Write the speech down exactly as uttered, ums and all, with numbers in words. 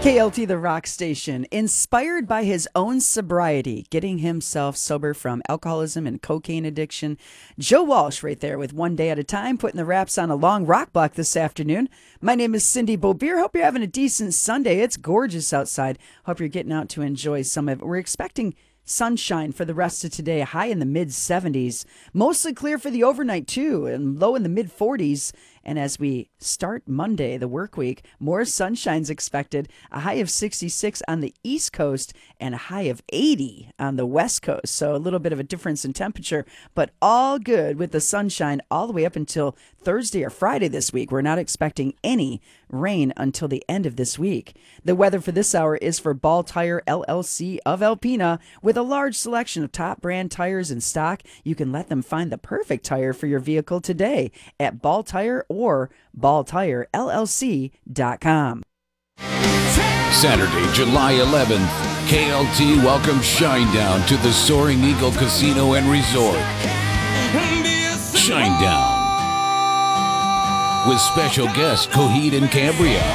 K L T, the rock station, inspired by his own sobriety, getting himself sober from alcoholism and cocaine addiction. Joe Walsh right there with One Day at a Time, putting the wraps on a long rock block this afternoon. My name is Cindy Beaubier. Hope you're having a decent Sunday. It's gorgeous outside. Hope you're getting out to enjoy some of it. We're expecting sunshine for the rest of today, high in the mid seventies. Mostly clear for the overnight, too, and low in the mid forties. And as we start Monday, the work week, more sunshine's expected. A high of sixty-six on the East Coast and a high of eighty on the West Coast. So a little bit of a difference in temperature, but all good with the sunshine all the way up until Thursday or Friday this week. We're not expecting any rain until the end of this week. The weather for this hour is for Ball Tire L L C of Alpena. With a large selection of top brand tires in stock, you can let them find the perfect tire for your vehicle today at Ball Tire or ball tire L L C dot com. Saturday, July eleventh, K L T welcomes Shinedown to the Soaring Eagle Casino and Resort. Shinedown with special guests Coheed and Cambria.